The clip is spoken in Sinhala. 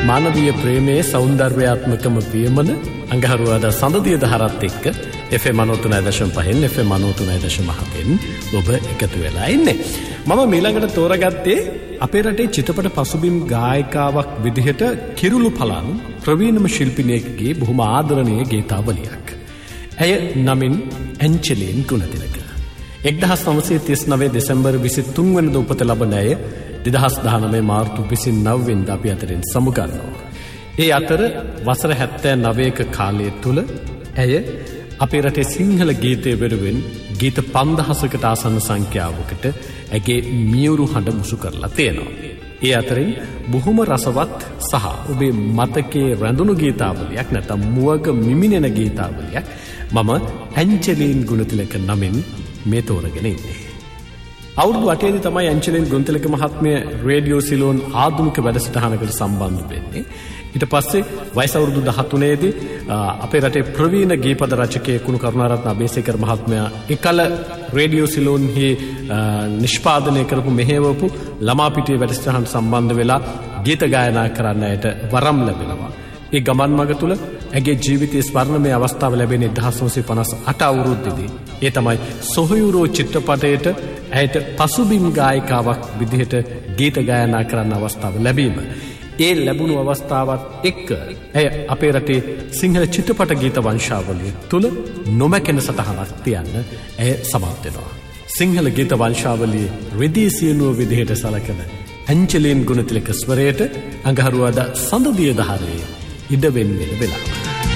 මානවීය ප්‍රේමයේ සෞන්දර්යාත්මකම පියමන අඟහරුවාදා සඳදිය දහරත් එක්ක FM 93.5 FM 93.7 ඔබ එකතු වෙලා ඉන්නේ. මම ඊළඟට තෝරගත්තේ අපේ රටේ චිත්‍රපට පසුබිම් ගායිකාවක් විදිහට කිරුළු පලන් ප්‍රවීණම ශිල්පිනියකගේ බොහොම ආදරණීය ගීතාවලියක්. ඇය නමින් ඇන්චලින් ගුණතිලක. 1939 දෙසැම්බර් 23 වෙනිදා උපත ලබන ඇය 2019 මාර්තු 29 වෙනිදා අපි අතරින් සමුගන්නවා. ඒ අතර වසර 79ක කාලය තුල ඇය අපේ රටේ සිංහල ගීතය වෙනුවෙන් ගීත 5000කට ආසන්න සංඛ්‍යාවකට ඇගේ මියුරු හඬ මුසු කරලා තියෙනවා. ඒ අතරින් බොහොම රසවත් සහ ඔබේ මතකයේ රැඳුණු ගීතාවලියක් නැත්නම් මුවග මිමිනෙන ගීතාවලියක් මම ඇන්ජලින් ගුණතිලක නමින් මේ තෝරගෙන ඉන්නේ. අවුරුදු 8 තමයි ඇන්ජලින් ගුණතිලක මහත්මිය රේඩියෝ සිලෝන් ආධුනික වැඩසටහනකට සම්බන්ධ වෙන්නේ. ඊට පස්සේ වයස අවුරුදු 13 දී අපේ රටේ ප්‍රවීණ ගීපද රචකයෙකු කුණු කරුණාරත්න අබේසේකර මහත්මයා එකල රේඩියෝ සිලෝන්හි නිෂ්පාදනය කරපු මෙහෙවපු ළමා පිටියේ වැඩසටහන සම්බන්ධ වෙලා ගීත ගායනා කරන්නට වරම් ලැබෙනවා. ඒ ගමන් මඟ තුල ඇගේ ජීවිතයේ ස්වර්ණමය අවස්ථාව ලැබෙන්නේ 1958 අවුරුද්දේදී. ඒ තමයි සොහයුරෝ චිත්‍රපටයේට ඇයට පසුබිම් ගායිකාවක් විදිහට ගීත ගායනා කරන්න අවස්ථාව ලැබීම. ඒ ලැබුණු අවස්ථාවත් එක්ක ඇය අපේ රටේ සිංහල චිත්‍රපට ගීත වංශාවලිය තුල නොමැකෙන සටහනක් තියන්න ඇය සමත් වෙනවා. සිංහල ගීත වංශාවලියේ රෙදි සියනුව විදිහට සලකන ඇන්ජලින් ගුණතිලක ස්වරයට අඟහරුවාදා සඳදිය දහරේ ඉඩ වෙන්න වෙලාව.